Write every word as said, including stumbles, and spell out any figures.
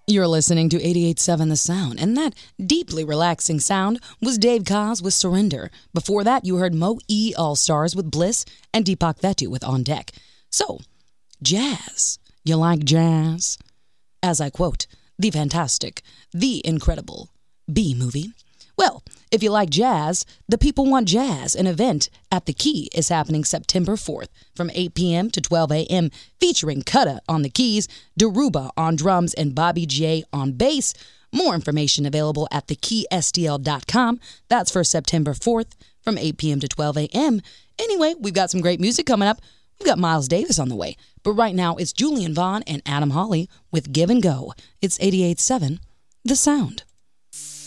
You're listening to eighty-eight point seven The Sound, and that deeply relaxing sound was Dave Koz with Surrender. Before that, you heard Mo E All-Stars with Bliss and Deepak Vetu with On Deck. So, jazz. You like jazz? As I quote, the fantastic, the incredible B-movie. Well, if you like jazz, The People Want Jazz, an event at The Key, is happening September fourth from eight p.m. to twelve a.m. featuring Kutta on the keys, Daruba on drums, and Bobby J on bass. More information available at the key s t l dot com. That's for September fourth from eight p.m. to twelve a.m. Anyway, we've got some great music coming up. We've got Miles Davis on the way. But right now, it's Julian Vaughn and Adam Hawley with Give and Go. It's eighty-eight point seven The Sound.